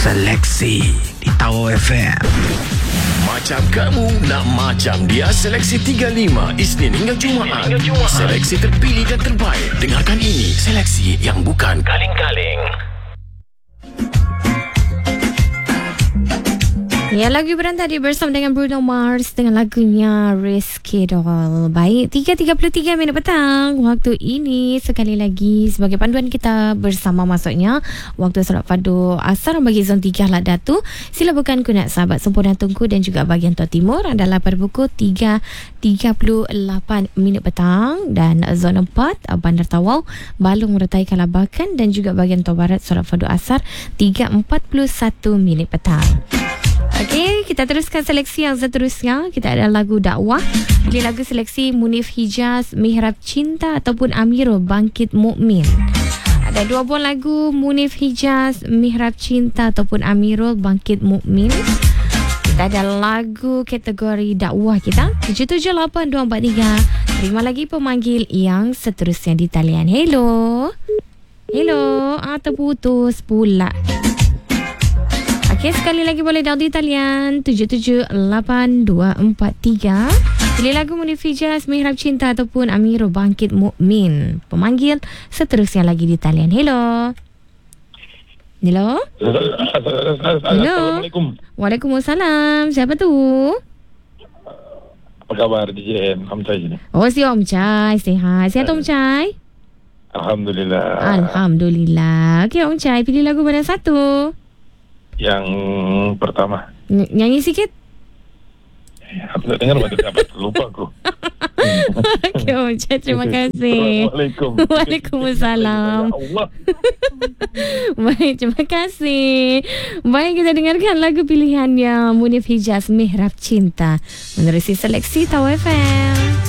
Seleksi di Tawau FM. Macam kamu nak macam dia. Seleksi 35 Isnin hingga Jumaat. Seleksi terpilih dan terbaik. Dengarkan ini. Seleksi yang bukan kaleng-kaleng. Ya, lagu berantai bersama dengan Bruno Mars dengan lagunya Reschedule. Baik, 3.33 minit petang waktu ini. Sekali lagi sebagai panduan kita bersama, maksudnya waktu solat fardu asar bagi zon 3 Lat Datu. Sila bukan kunat sahabat sempurna Tungku dan juga bahagian Tua Timur adalah pada pukul 3.38 minit petang, dan zon 4 Bandar Tawau, Balung, Meratai, Kalabakan dan juga bahagian Tua Barat solat fardu asar 3.41 minit petang. Okey, kita teruskan seleksi yang seterusnya. Kita ada lagu dakwah. Pilih lagu seleksi Munif Hijaz, Mihrab Cinta ataupun Amirul Bangkit Mukmin. Ada dua buah lagu, Munif Hijaz, Mihrab Cinta ataupun Amirul Bangkit Mukmin. Kita ada lagu kategori dakwah kita 778243. Terima lagi pemanggil yang seterusnya di talian. Hello. Hello. Terputus pula. Okey, sekali lagi boleh dial di talian 778243. Pilih lagu Munif Hijaz, Mihrab Cinta ataupun Amirul Bangkit Mukmin. Pemanggil seterusnya lagi di talian. Hello. Hello. Hello. Assalamualaikum. Waalaikumsalam. Siapa tu? Apa khabar DJ Om Chai sini? Oh, si Om Chai. Sihat. Sihat Om Chai? Alhamdulillah. Alhamdulillah. Okey Om Chai, pilih lagu mana satu? Yang pertama. Nyanyi sikit. Aku tak dengar pada dapat, lupa aku. Okey Om Chai, terima kasih. Assalamualaikum. Waalaikumsalam. Allah. Baik, terima kasih. Baik, kita dengarkan lagu pilihannya Munif Hijaz, Mihrab Cinta menerusi seleksi Tawau FM.